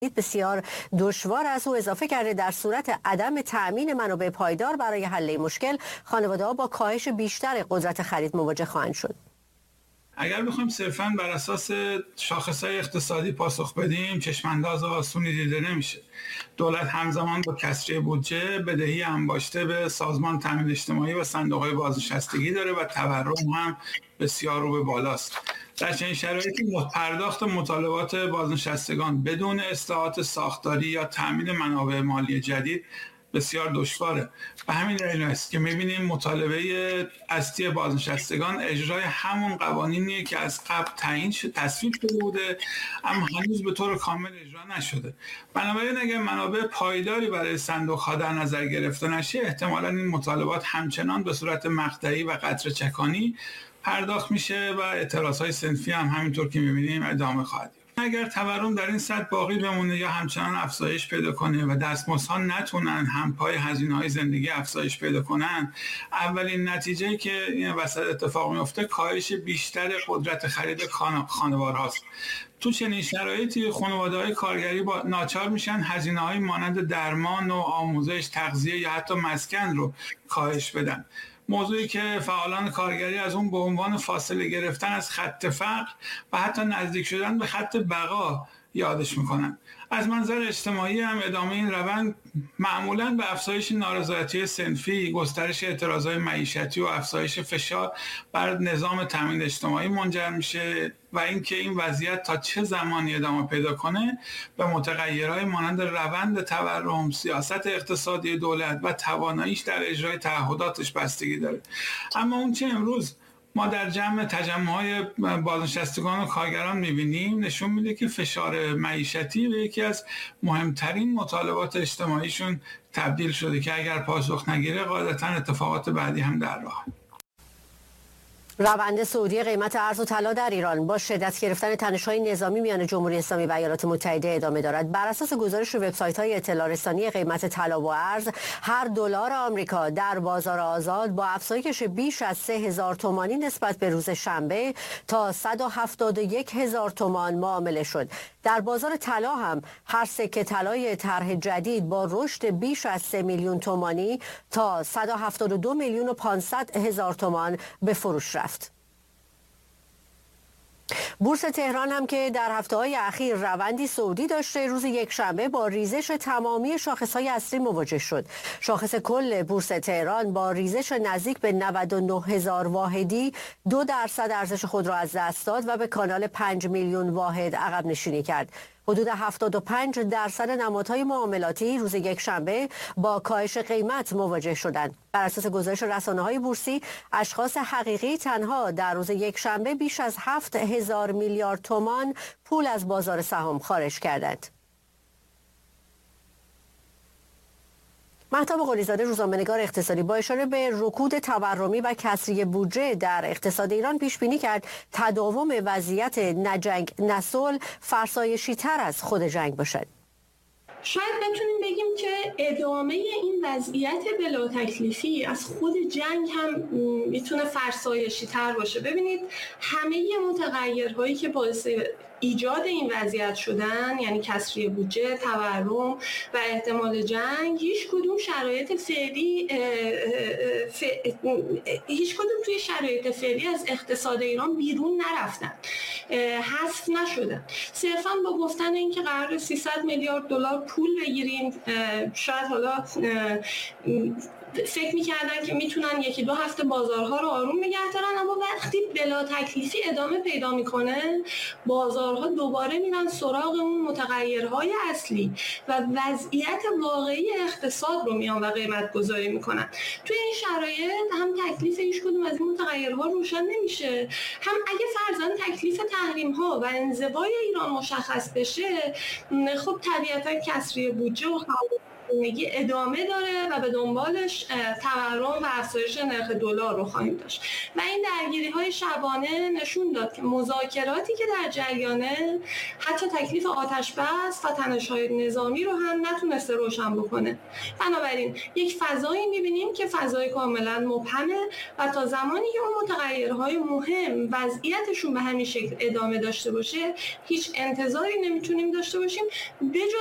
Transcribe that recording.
بسیار دشوار است. او اضافه کرده در صورت عدم تأمین منابع پایدار برای حل این مشکل، خانواده‌ها با کاهش بیشتر قدرت خرید مواجه خواهند شد. اگر بخوایم صرفاً بر اساس شاخص‌های اقتصادی پاسخ بدیم، چشم‌انداز آسونی دیده نمیشه. دولت همزمان با کسری بودجه بدهی انباشته به سازمان تامین اجتماعی و صندوق‌های بازنشستگی داره و تورم هم بسیار رو به بالاست. در چنین شرایطی پرداخت مطالبات بازنشستگان بدون اصلاحات ساختاری یا تامین منابع مالی جدید بسیار دشواره. به همین دلیل است که می‌بینیم مطالبه اصلی بازنشستگان اجرای همون قوانینیه که از قبل تصویب شده بوده، اما هنوز به طور کامل اجرا نشده. بنابراین اگر منابع پایداری برای صندوق‌ها در نظر گرفته نشه، احتمالاً این مطالبات همچنان به صورت مقطعی و قطره چکانی پرداخت میشه و اعتراض‌های صنفی هم همینطور که می‌بینیم ادامه خواهد یافت. اگر تورم در این سطح باقی بمونه یا همچنان افزایش پیدا کنه و دستمزدها نتونن همپای هزینه‌های زندگی افزایش پیدا کنن، اولین نتیجه‌ای که این وسط اتفاق میفته کاهش بیشتر قدرت خرید خانوارهاست. تو چنین شرایطی خانواده‌های کارگری ناچار میشن هزینه‌های مانند درمان و آموزش، تغذیه یا حتی مسکن رو کاهش بدن. موضوعی که فعالان کارگری از اون به عنوان فاصله گرفتن از خط فقر و حتی نزدیک شدن به خط بقا یادش میکنن. از منظر اجتماعی هم ادامه این روند معمولاً به افزایش نارضایتی صنفی، گسترش اعتراضهای معیشتی و افزایش فشار بر نظام تامین اجتماعی منجر میشه و اینکه این وضعیت تا چه زمانی ادامه پیدا کنه به متغیرهای مانند روند تورم، سیاست اقتصادی دولت و تواناییش در اجرای تعهداتش بستگی داره. اما اون چه امروز ما در تجمع‌های بازنشستگان و کارگران می‌بینیم نشون میده که فشار معیشتی به یکی از مهمترین مطالبات اجتماعیشون تبدیل شده که اگر پاسخ نگیره قاعدتاً اتفاقات بعدی هم در راه. روند صعودی قیمت ارز و طلا در ایران با شدت گرفتن تنش‌های نظامی میان جمهوری اسلامی و ایالات متحده ادامه دارد. بر اساس گزارش وبسایت‌های اطلاع رسانی قیمت طلا و ارز، هر دلار آمریکا در بازار آزاد با افزایش بیش از 3000 تومانی نسبت به روز شنبه تا 171,000 تومان معامله شد. در بازار طلا هم هر سکه طلای طرح جدید با رشد بیش از 3 میلیون تومانی تا 172 میلیون و 500 هزار تومان به فروش رفت. بورس تهران هم که در هفته‌های اخیر روندی صعودی داشته، روز یکشنبه با ریزش تمامی شاخص‌های اصلی مواجه شد. شاخص کل بورس تهران با ریزش نزدیک به 99,000 واحدی 2% ارزش خود را از دست داد و به کانال 5 میلیون واحد عقب نشینی کرد. حدود 75% نمادهای معاملاتی روز یکشنبه با کاهش قیمت مواجه شدند. بر اساس گزارش رسانه‌های بورسی، اشخاص حقیقی تنها در روز یکشنبه بیش از 7,000 میلیارد تومان پول از بازار سهام خارج کردند. مهتاب قلی‌زاده، روزنامه‌نگار اقتصادی، با اشاره به رکود تورمی و کسری بودجه در اقتصاد ایران پیش بینی کرد تداوم وضعیت نه جنگ نه صلح فرسایشی تر از خود جنگ باشد. شاید بتونیم بگیم که ادامه این وضعیت بلا تکلیفی از خود جنگ هم میتونه فرسایشی تر باشه. ببینید همه متغیرهایی که باعث ایجاد این وضعیت شدن، یعنی کسری بودجه، تورم و احتمال جنگ، هیچ کدوم توی شرایط فعلی از اقتصاد ایران بیرون نرفتن، حذف نشدن. صرفاً با گفتن اینکه قرار 300 میلیارد دلار پول بگیریم، شاید حالا فکر می‌کردن که میتونن یکی دو هفته بازارها رو آروم نگه دارن، اما وقتی بلا تکلیفی ادامه پیدا میکنه بازارها دوباره میرن سراغ اون متغیرهای اصلی و وضعیت واقعی اقتصاد رو میان و قیمت گذاری میکنن. توی این شرایط هم تکلیف هیچ کدوم از این متغیرها روشن نمیشه، هم اگه فرضاً تکلیف تحریم‌ها و انزوای ایران مشخص بشه، خب طبیعتاً کسری بودجه و گرانبهانگی ادامه داره و به دنبالش تورم و افزایش نرخ دلار رو خواهیم داشت و این درگیری‌های شبانه نشون داد که مذاکراتی که در جریانه حتی تکلیف آتش‌بس و تنش‌های نظامی رو هم نتونسته روشن بکنه. بنابراین یک فضایی می‌بینیم که فضای کاملا مبهمه و تا زمانی که اون متغیرهای مهم وضعیتشون به همین شکل ادامه داشته باشه هیچ انتظاری نمیتونیم داشته باشیم بجز